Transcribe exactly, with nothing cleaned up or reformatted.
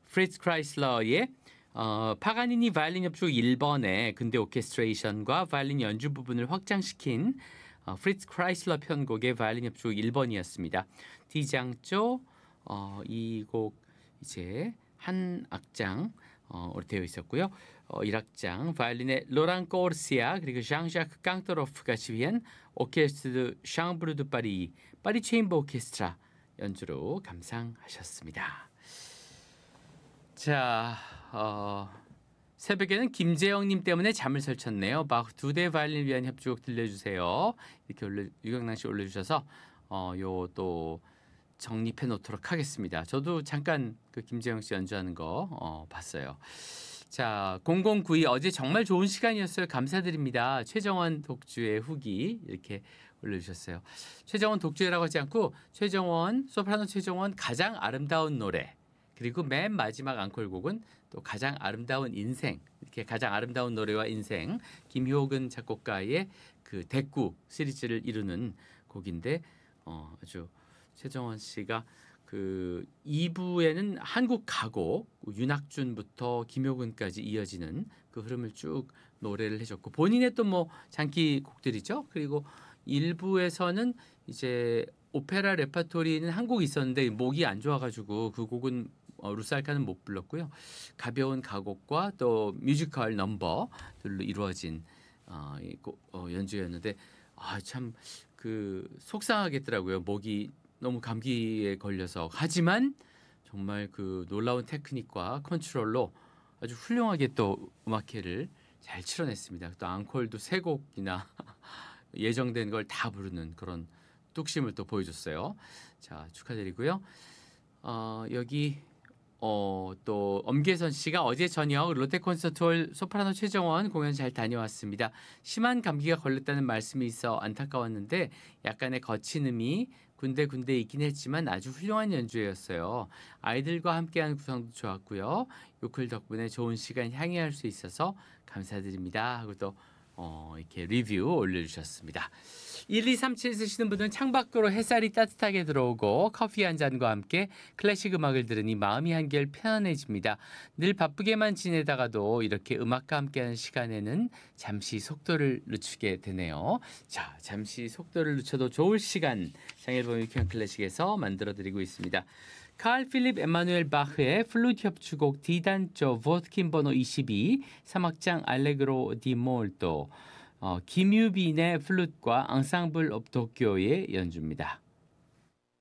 프리츠 크라이슬러의 어, 파가니니 바이올린 협주곡 일 번의 근대 오케스트레이션과 바이올린 연주 부분을 확장시킨 어, 프리츠 크라이슬러 편곡의 바이올린 협주곡 일 번이었습니다. D장조 어, 이 곡 이제 한 악장 어, 되어 있었고요. 어, 일 악장 바이올린의 로랑 꼬르시아 그리고 장샤크 깡토로프가 지휘한 오케스트르 샹브르 드 파리 파리 체인버 오케스트라 연주로 감상하셨습니다. 자, 어, 새벽에는 김재영님 때문에 잠을 설쳤네요. 막 두 대 바이올린 위한 협주곡 들려주세요. 이렇게 올려, 유경란 씨 올려주셔서 어, 요 또 정립해 놓도록 하겠습니다. 저도 잠깐 그 김재영 씨 연주하는 거 어, 봤어요. 자, 공공구이 어제 정말 좋은 시간이었어요. 감사드립니다. 최정원 독주의 후기 이렇게 올려주셨어요. 최정원 독주라고 하지 않고 최정원 소프라노 최정원 가장 아름다운 노래 그리고 맨 마지막 앙콜곡은 또 가장 아름다운 인생 이렇게 가장 아름다운 노래와 인생 김효근 작곡가의 그 대구 시리즈를 이루는 곡인데 어, 아주 최정원 씨가 그 이 부에는 한국 가곡 윤학준부터 김효근까지 이어지는 그 흐름을 쭉 노래를 해줬고 본인의 또 뭐 장기 곡들이죠. 그리고 일 부에서는 이제 오페라 레파토리는 한 곡 있었는데 목이 안 좋아가지고 그 곡은 어, 루살카는 못 불렀고요. 가벼운 가곡과 또 뮤지컬 넘버들로 이루어진 어, 이 곡, 어, 연주였는데 아, 참 그 속상하겠더라고요. 목이 너무 감기에 걸려서 하지만 정말 그 놀라운 테크닉과 컨트롤로 아주 훌륭하게 또 음악회를 잘 치러냈습니다. 또 앙콜도 세 곡이나 예정된 걸 다 부르는 그런 뚝심을 또 보여줬어요. 자, 축하드리고요. 어, 여기 어, 또 엄계선 씨가 어제 저녁 롯데콘서트홀 소프라노 최정원 공연 잘 다녀왔습니다. 심한 감기가 걸렸다는 말씀이 있어 안타까웠는데 약간의 거친 음이 군데군데 있긴 했지만 아주 훌륭한 연주였어요. 아이들과 함께한 구성도 좋았고요. 요클 덕분에 좋은 시간 향유할 수 있어서 감사드립니다. 하고 또 어, 이렇게 리뷰 올려주셨습니다. 일이삼칠 쓰시는 분은 창밖으로 햇살이 따뜻하게 들어오고 커피 한 잔과 함께 클래식 음악을 들으니 마음이 한결 편안해집니다. 늘 바쁘게만 지내다가도 이렇게 음악과 함께하는 시간에는 잠시 속도를 늦추게 되네요. 자, 잠시 속도를 늦춰도 좋을 시간 장일범 유쾌한 클래식에서 만들어드리고 있습니다. 칼 필립 에마누엘 바흐의 플루트 협주곡 D단조 보트킨 번호 이십이 삼 악장 알레그로 디 몰토 어, 김유빈의 플룻과 앙상블 업 도쿄의 연주입니다.